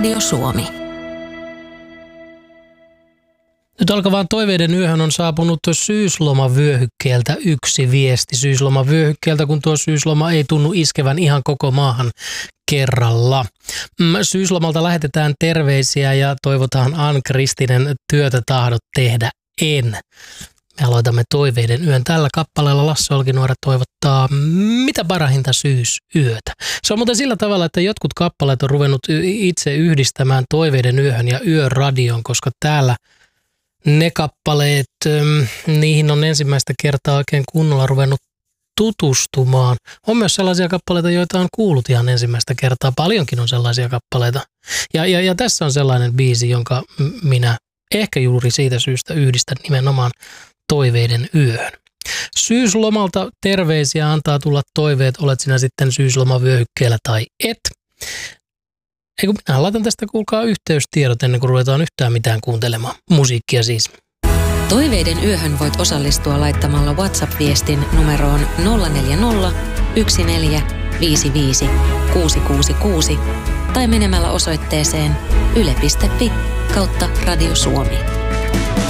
Radio Suomi. Nyt alkavaan toiveiden yöhön on saapunut syyslomavyöhykkeeltä yksi viesti. Syyslomavyöhykkeeltä, kun tuo syysloma ei tunnu iskevän ihan koko maahan kerralla. Syyslomalta lähetetään terveisiä ja toivotaan Ann-Kristinen työtä tahdot tehdä en. Me aloitamme toiveiden yön. Tällä kappaleella Lasse Olkinuora toivottaa mitä parahinta syysyötä. Se on muuten sillä tavalla, että jotkut kappaleet on ruvennut itse yhdistämään toiveiden yöhön ja yöradion, koska täällä ne kappaleet, niihin on ensimmäistä kertaa oikein kunnolla ruvennut tutustumaan. On myös sellaisia kappaleita, joita on kuullut ihan ensimmäistä kertaa. Paljonkin on sellaisia kappaleita. Ja tässä on sellainen biisi, jonka minä ehkä juuri siitä syystä yhdistän nimenomaan toiveiden yöhön. Syyslomalta terveisiä antaa tulla toiveet, olet sinä sitten syyslomavyöhykkeellä tai et. Eikö minä laitan tästä kuulkaa yhteystiedot ennen kuin ruvetaan yhtään mitään kuuntelemaan. Musiikkia siis. Toiveiden yöhön voit osallistua laittamalla WhatsApp-viestin numeroon 040 1455 666 tai menemällä osoitteeseen yle.fi/Radio Suomi.